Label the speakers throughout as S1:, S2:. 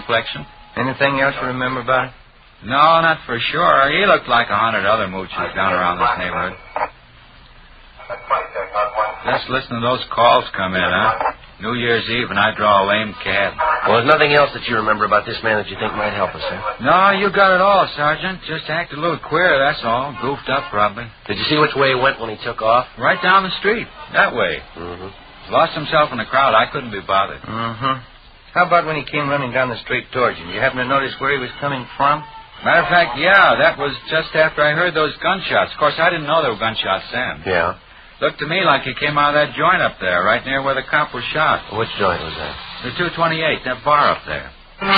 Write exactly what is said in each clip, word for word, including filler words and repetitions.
S1: complexion.
S2: Anything else you remember about it?
S1: No, not for sure. He looked like a hundred other mooches down around this neighborhood. Just listen to those calls come in, huh? New Year's Eve, and I draw a lame cab.
S3: Well, there's nothing else that you remember about this man that you think might help us, huh?
S1: No, you got it all, Sergeant. Just acted a little queer, that's all. Goofed up, probably.
S3: Did you see which way he went when he took off?
S1: Right down the street. That way.
S3: Mm-hmm.
S1: Lost himself in the crowd. I couldn't be bothered.
S2: Mm-hmm. How about when he came running down the street towards you? Did you happen to notice where he was coming from?
S1: Matter of fact, yeah, that was just after I heard those gunshots. Of course, I didn't know they were gunshots then.
S3: Yeah.
S1: Looked to me like he came out of that joint up there, right near where the cop was shot.
S3: Which joint was that?
S1: The two twenty-eight, that bar up there.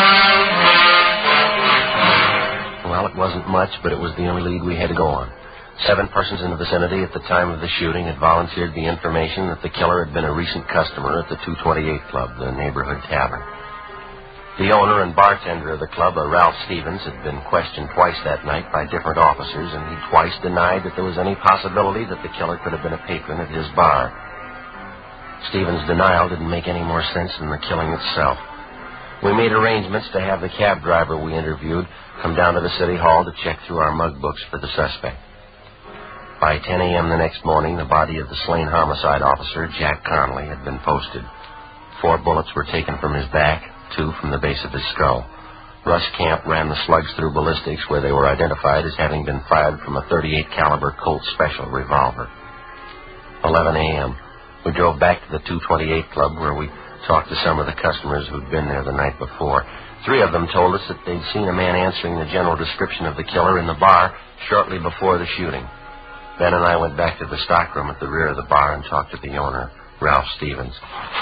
S3: Well, it wasn't much, but it was the only lead we had to go on. Seven persons in the vicinity at the time of the shooting had volunteered the information that the killer had been a recent customer at the two twenty-eight Club, the neighborhood tavern. The owner and bartender of the club, a Ralph Stevens, had been questioned twice that night by different officers, and he twice denied that there was any possibility that the killer could have been a patron at his bar. Stevens' denial didn't make any more sense than the killing itself. We made arrangements to have the cab driver we interviewed come down to the city hall to check through our mug books for the suspect. By ten a.m. the next morning, the body of the slain homicide officer, Jack Connolly, had been posted. Four bullets were taken from his back, two from the base of his skull. Russ Camp ran the slugs through ballistics, where they were identified as having been fired from a thirty-eight caliber Colt Special revolver. eleven a.m. We drove back to the two twenty-eight Club, where we talked to some of the customers who'd been there the night before. Three of them told us that they'd seen a man answering the general description of the killer in the bar shortly before the shooting. Ben and I went back to the stockroom at the rear of the bar and talked to the owner, Ralph Stevens.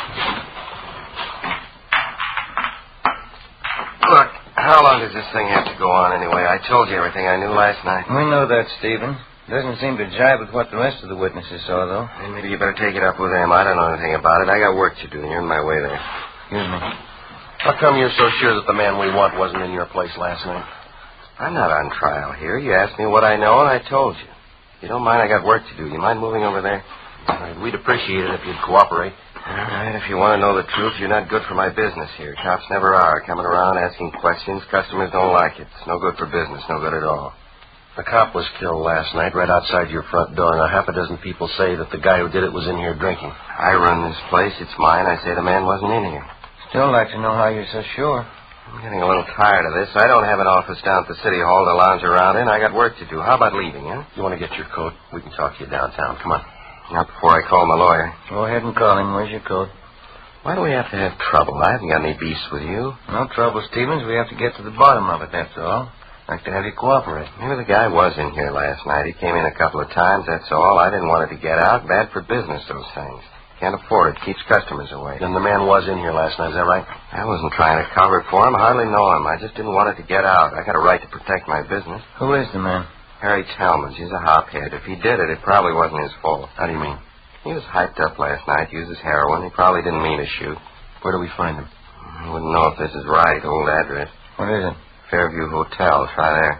S4: Look, how long does this thing have to go on anyway? I told you everything I knew last night.
S2: We know that, Stephen. Doesn't seem to jibe with what the rest of the witnesses saw, though.
S4: Hey, maybe you better take it up with them. I don't know anything about it. I got work to do. You're in my way there.
S2: Excuse me.
S3: How come you're so sure that the man we want wasn't in your place last night?
S4: I'm not on trial here. You asked me what I know, and I told you. If you don't mind, I got work to do. You mind moving over there?
S3: All right, we'd appreciate it if you'd cooperate.
S4: All right, if you want to know the truth, you're not good for my business here. Cops never are. Coming around asking questions, customers don't like it. It's no good for business, no good at all.
S3: The cop was killed last night right outside your front door. Now, half a dozen people say that the guy who did it was in here drinking.
S4: I run this place. It's mine. I say the man wasn't in here.
S2: Still like to know how you're so sure.
S4: I'm getting a little tired of this. I don't have an office down at the city hall to lounge around in. I got work to do. How about leaving, huh?
S3: You want to get your coat? We can talk to you downtown. Come on.
S4: Not before I call my lawyer.
S2: Go ahead and call him. Where's your coat?
S4: Why do we have to have trouble? I haven't got any beefs with you.
S2: No trouble, Stevens. We have to get to the bottom of it, that's all. I'd like to have you cooperate.
S4: Maybe the guy was in here last night. He came in a couple of times, that's all. I didn't want it to get out. Bad for business, those things. Can't afford it. Keeps customers away.
S3: Then the man was in here last night, is that right?
S4: I wasn't trying to cover it for him. I hardly know him. I just didn't want it to get out. I got a right to protect my business.
S2: Who is the man?
S4: Harry Talmadge. He's a hophead. If he did it, it probably wasn't his fault.
S3: How do you mean?
S4: He was hyped up last night, used his heroin. He probably didn't mean to shoot.
S3: Where do we find him?
S4: I wouldn't know if this is right. Old address.
S2: What is it?
S4: Fairview Hotel. Try there.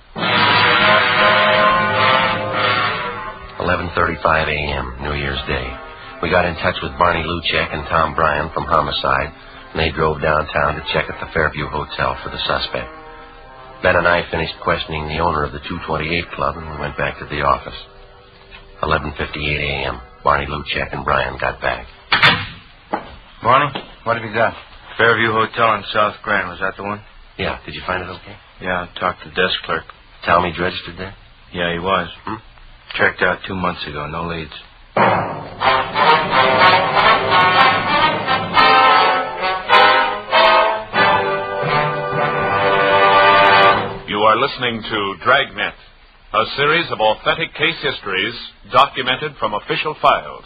S3: eleven thirty-five a.m., New Year's Day. We got in touch with Barney Luchek and Tom Bryan from Homicide, and they drove downtown to check at the Fairview Hotel for the suspect. Ben and I finished questioning the owner of the two twenty-eight Club, and we went back to the office. eleven fifty-eight a.m., Barney Luchek and Bryan got back.
S2: Barney, what have you got?
S5: Fairview Hotel in South Grand. Was that the one?
S3: Yeah, did you find it okay?
S5: Yeah, I talked to the desk clerk.
S3: Talmadge registered there?
S5: Yeah, he was.
S3: Hmm?
S5: Checked out two months ago. No leads.
S6: You are listening to Dragnet, a series of authentic case histories documented from official files.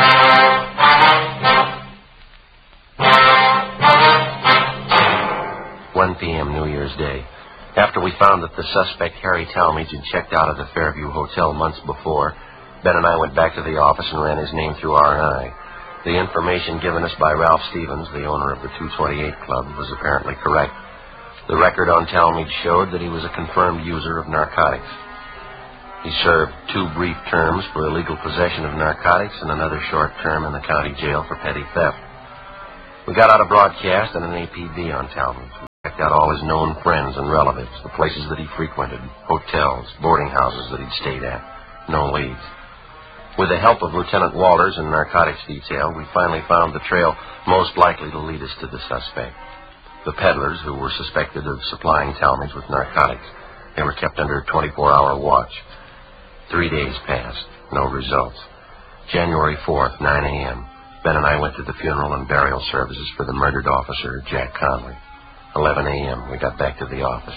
S3: one p.m. New Year's Day. After we found that the suspect, Harry Talmadge, had checked out of the Fairview Hotel months before, Ben and I went back to the office and ran his name through R and I. The information given us by Ralph Stevens, the owner of the two twenty-eight Club, was apparently correct. The record on Talmadge showed that he was a confirmed user of narcotics. He served two brief terms for illegal possession of narcotics and another short term in the county jail for petty theft. We got out a broadcast and an A P B on Talmadge. We checked out all his known friends and relatives, the places that he frequented, hotels, boarding houses that he'd stayed at. No leads. With the help of Lieutenant Walters and narcotics detail, we finally found the trail most likely to lead us to the suspect. The peddlers, who were suspected of supplying Talmadge with narcotics, they were kept under a twenty-four hour watch. Three days passed. No results. January fourth, nine a.m., Ben and I went to the funeral and burial services for the murdered officer, Jack Conley. eleven a.m., we got back to the office.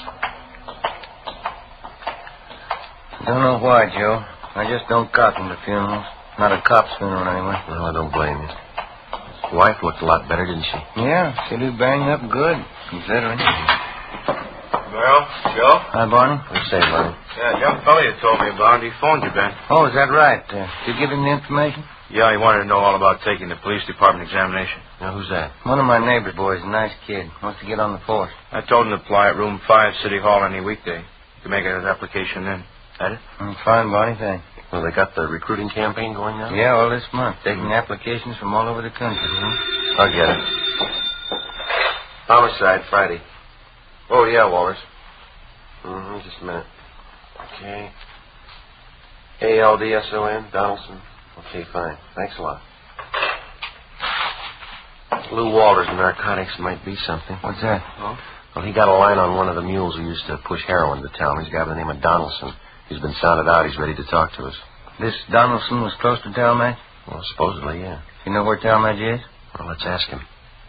S2: Don't know why, Joe. I just don't cotton to funerals. Not a cop's funeral, anyway.
S3: Well, I don't blame you. His wife looked a lot better, didn't she?
S2: Yeah, she did bang up good, considering.
S5: Well, Joe?
S2: Hi, Barney.
S3: What do you say, Barney?
S5: Yeah, young fella you told me about, he phoned you, Ben.
S2: Oh, is that right? Uh, did you give him the information?
S5: Yeah, he wanted to know all about taking the police department examination.
S3: Now, who's that?
S2: One of my neighbor's boys, a nice kid. Wants to get on the force.
S5: I told him to apply at room five, City Hall, any weekday. You can make an application then. That it?
S2: Mm, fine, Barney, thanks.
S3: Well, they got the recruiting campaign going now?
S2: Yeah, all this month. Taking applications from all over the country.
S3: Mm-hmm. I'll get it. Homicide, Friday. Oh, yeah, Walters. Mm-hmm, just a minute. Okay. A L D S O N, Donaldson. Okay, fine. Thanks a lot. Lou Walters and narcotics might be something.
S2: What's that?
S3: Huh? Well, he got a line on one of the mules who used to push heroin to town. He's a guy by the name of Donaldson. He's been sounded out. He's ready to talk to us.
S2: This Donaldson was close to Talmadge?
S3: Well, supposedly, yeah.
S2: You know where Talmadge is?
S3: Well, let's ask him.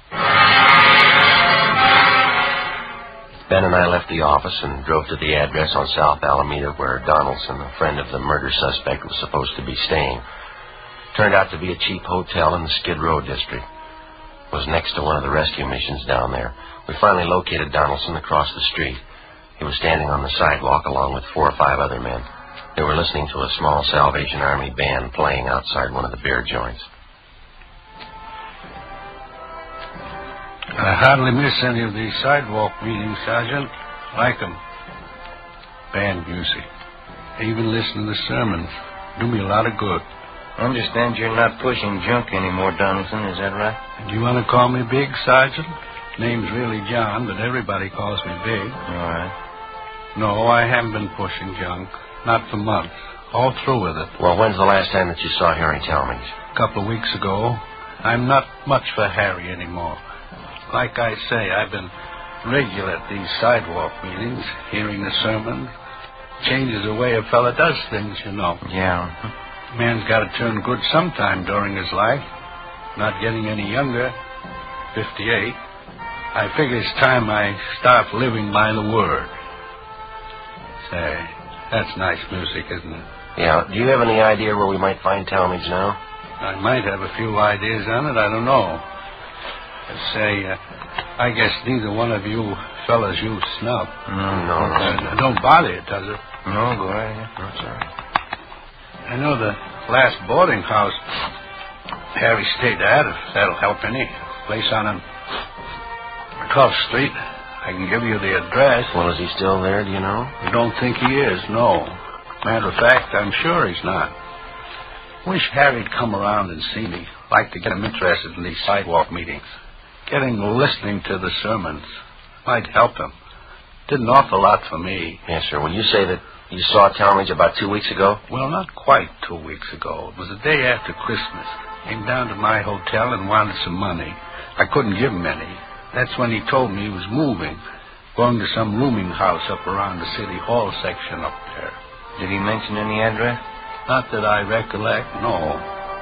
S3: Ben and I left the office and drove to the address on South Alameda where Donaldson, a friend of the murder suspect, was supposed to be staying. Turned out to be a cheap hotel in the Skid Row district. It was next to one of the rescue missions down there. We finally located Donaldson across the street. He was standing on the sidewalk along with four or five other men. They were listening to a small Salvation Army band playing outside one of the beer joints.
S7: I hardly miss any of these sidewalk meetings, Sergeant. Like 'em. Band music. I even listen to the sermons. Do me a lot of good.
S2: I understand you're not pushing junk anymore, Donaldson. Is that right?
S7: Do you want to call me Big, Sergeant? Name's really John, but everybody calls me Big.
S2: All right.
S7: No, I haven't been pushing junk. Not for months. All through with it.
S3: Well, when's the last time that you saw Harry Talmadge?
S7: A couple of weeks ago. I'm not much for Harry anymore. Like I say, I've been regular at these sidewalk meetings, hearing the sermon. Changes the way a fella does things, you know.
S2: Yeah.
S7: Man's got to turn good sometime during his life. Not getting any younger. fifty-eight. I figure it's time I start living by the word. Say, that's nice music, isn't it?
S3: Yeah. Do you have any idea where we might find Talmadge now?
S7: I might have a few ideas on it. I don't know. Say, uh, I guess neither one of you fellas use snuff.
S2: Mm,
S3: no, no.
S7: Uh, don't bother you, does it?
S2: No, go right ahead.
S3: No, sorry.
S7: I know the last boarding house Harry stayed at, if that'll help any. Place on him. Cuff Street. I can give you the address.
S3: Well, is he still there, do you know?
S7: I don't think he is, no. Matter of fact, I'm sure he's not. Wish Harry'd come around and see me. Like to get him interested in these sidewalk meetings. Get him listening to the sermons. Might help him. Did an awful lot for me.
S3: Yes, sir. When you say that you saw Talmadge about two weeks ago?
S7: Well, not quite two weeks ago. It was the day after Christmas. Came down to my hotel and wanted some money. I couldn't give him any. That's when he told me he was moving. Going to some rooming house up around the City Hall section up there.
S2: Did he mention any address?
S7: Not that I recollect, no.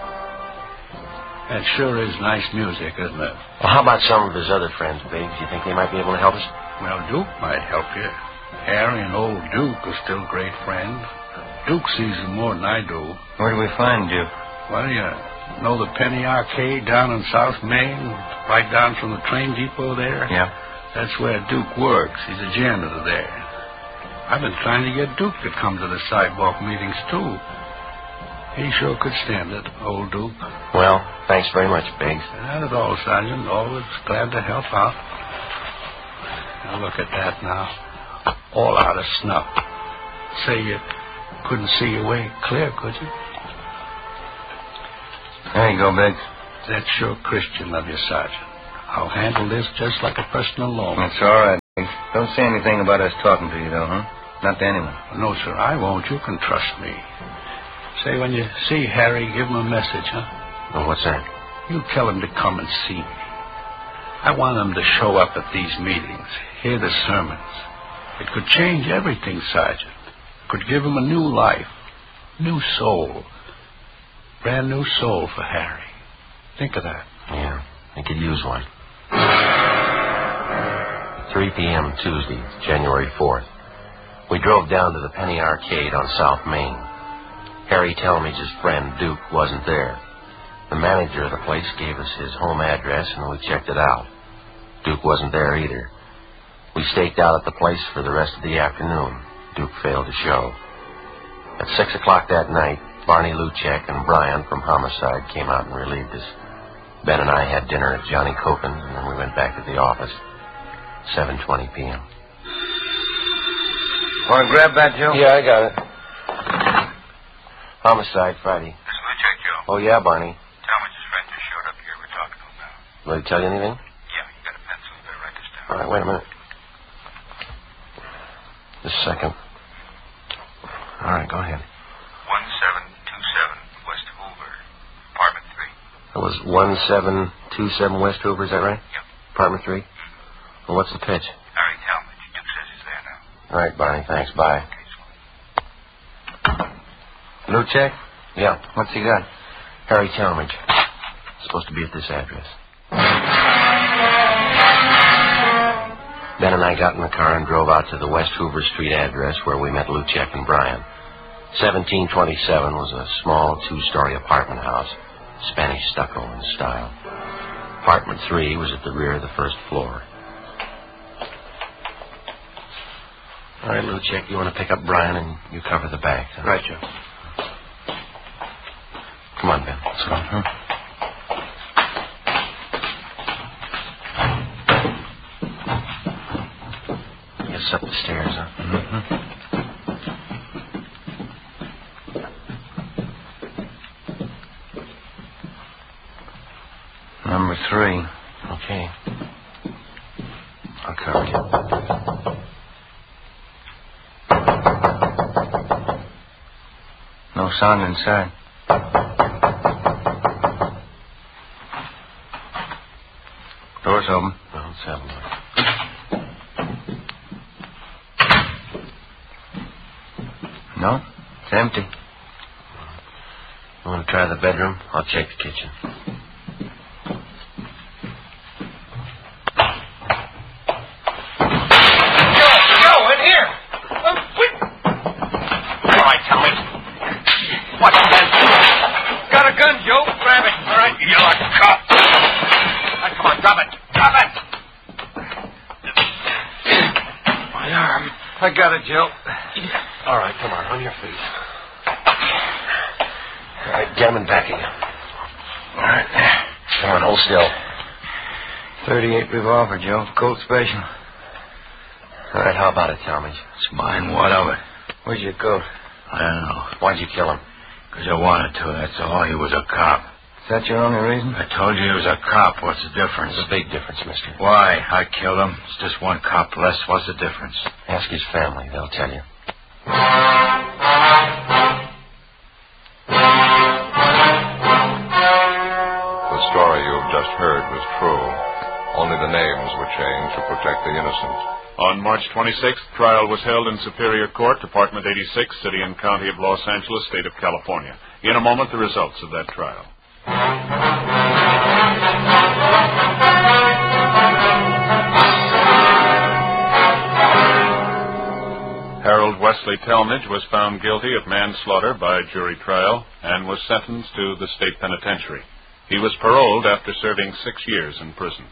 S7: That sure is nice music, isn't it?
S3: Well, how about some of his other friends, Biggs? Do you think they might be able to help us?
S7: Well, Duke might help you. Harry and old Duke are still great friends. Duke sees him more than I do.
S2: Where do we find Duke?
S7: Well, you know the Penny Arcade down on South Main? Right down from the train depot there?
S2: Yeah.
S7: That's where Duke works. He's a janitor there. I've been trying to get Duke to come to the sidewalk meetings, too. He sure could stand it, old Duke.
S3: Well, thanks very much, Biggs.
S7: Not at all, Sergeant. Always glad to help out. Now, look at that now. All out of snuff. Say you couldn't see your way clear, could you?
S2: There you go, Biggs.
S7: That's sure Christian of you, Sergeant. I'll handle this just like a personal loan.
S2: That's all right. Don't say anything about us talking to you, though, huh? Not to anyone.
S7: No, sir, I won't. You can trust me. Say, when you see Harry, give him a message, huh?
S3: Well, what's that?
S7: You tell him to come and see me. I want him to show up at these meetings, hear the sermons. It could change everything, Sergeant. It could give him a new life, new soul. Brand new soul for Harry. Think of that.
S3: Yeah, he could use one. three p.m. Tuesday, January fourth. We drove down to the Penny Arcade on South Main. Harry Talmadge's friend, Duke, wasn't there. The manager of the place gave us his home address, and we checked it out. Duke wasn't there either. We staked out at the place for the rest of the afternoon. Duke failed to show. At six o'clock that night, Barney Luchek and Brian from Homicide came out and relieved us. Ben and I had dinner at Johnny Copen's, and then we went back to the office. seven twenty p.m.
S2: Want to grab that, Joe?
S3: Yeah, I got it. Homicide, Friday.
S8: This is Luchek, Joe.
S3: Oh, yeah, Barney.
S8: Talmadge's friend just showed up here. We're talking to him now.
S3: Will he tell you anything?
S8: Yeah, you got a pencil. You better write this down.
S3: All right, wait a minute. Just a second. All right, go ahead.
S8: one seven two seven West Hoover, apartment three.
S3: It was one seven two seven West Hoover, is that right?
S8: Yep.
S3: Apartment three? Well, what's the pitch?
S8: Harry Talmadge. Duke says he's there now.
S3: All right, Barney, thanks. Bye.
S2: Luchek?
S3: Yeah.
S2: What's he got?
S3: Harry Talmadge. Supposed to be at this address. Ben and I got in the car and drove out to the West Hoover Street address where we met Luchek and Brian. seventeen twenty-seven was a small two-story apartment house, Spanish stucco in style. Apartment three was at the rear of the first floor. All right, Luchek, you want to pick up Brian and you cover the back. Huh?
S2: Right, Joe.
S3: Come on, Ben. Let's go. Huh? Guess up the stairs, huh?
S2: Mm-hmm. Number three.
S3: Okay. I'll cover you.
S2: No sound inside. Door's open.
S3: Well, let's have a look.
S2: No, it's empty.
S3: You want to try the bedroom? I'll check the kitchen.
S2: I got it, Joe.
S3: All right, come on, on your feet. All right, get him in back again.
S2: All right.
S3: Come on, hold still.
S2: thirty-eight revolver, Joe. Colt special.
S3: All right, how about it, Talmadge?
S7: It's mine. What of it?
S2: Where's your coat?
S7: I don't know.
S3: Why'd you kill him?
S7: Because I wanted to, that's all. He was a cop.
S2: Is that your only reason?
S7: I told you he was a cop. What's the difference?
S3: There's a big difference, mister.
S7: Why? I killed him. It's just one cop less. What's the difference?
S3: Ask his family. They'll tell you.
S9: The story you've just heard was true. Only the names were changed to protect the innocent.
S6: On March twenty-sixth, trial was held in Superior Court, Department eighty-six, City and County of Los Angeles, State of California. In a moment, the results of that trial. Harold Wesley Talmadge was found guilty of manslaughter by jury trial and was sentenced to the state penitentiary. He was paroled after serving six years in prison.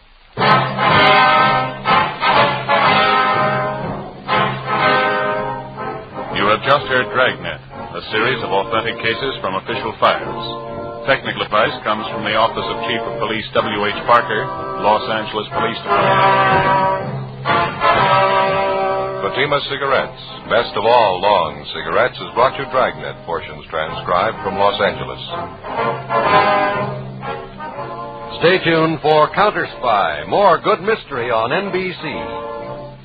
S6: You have just heard Dragnet, a series of authentic cases from official files. Technical advice comes from the Office of Chief of Police W H Parker, Los Angeles Police Department.
S9: Fatima Cigarettes, best of all long cigarettes, has brought you Dragnet, portions transcribed from Los Angeles.
S10: Stay tuned for Counter Spy, more good mystery on N B C.